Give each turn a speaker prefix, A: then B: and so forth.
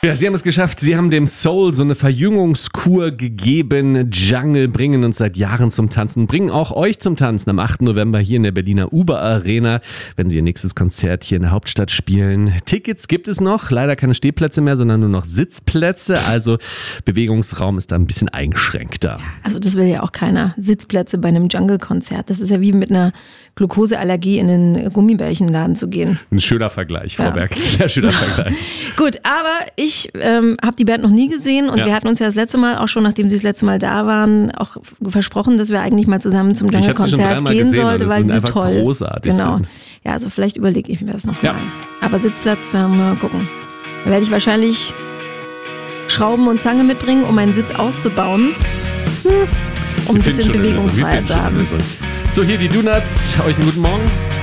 A: Ja, Sie haben es geschafft. Sie haben dem Soul so eine Verjüngungskur gegeben. Jungle bringen uns seit Jahren zum Tanzen, bringen auch euch zum Tanzen am 8. November hier in der Berliner Uber Arena, wenn sie ihr nächstes Konzert hier in der Hauptstadt spielen. Tickets gibt es noch, leider keine Stehplätze mehr, sondern nur noch Sitzplätze. Also Bewegungsraum ist da ein bisschen eingeschränkter.
B: Also das will ja auch keiner. Sitzplätze bei einem Jungle-Konzert. Das ist ja wie mit einer Glukoseallergie in den Gummibärchenladen zu gehen.
A: Ein schöner Vergleich, Frau Berg. Sehr schöner Vergleich.
B: Gut, aber ich habe die Band noch nie gesehen und wir hatten uns ja das letzte Mal, auch schon nachdem sie das letzte Mal da waren, auch versprochen, dass wir eigentlich mal zusammen zum Jungle-Konzert gehen sollten, weil sie toll
A: großartig
B: genau.
A: sind.
B: Ja, also vielleicht überlege ich mir das nochmal. Ja. Aber Sitzplatz, mal gucken. Da werde ich wahrscheinlich Schrauben und Zange mitbringen, um meinen Sitz auszubauen, um ein bisschen Bewegungsfreiheit zu haben.
A: So, hier die Donuts. Euch einen guten Morgen.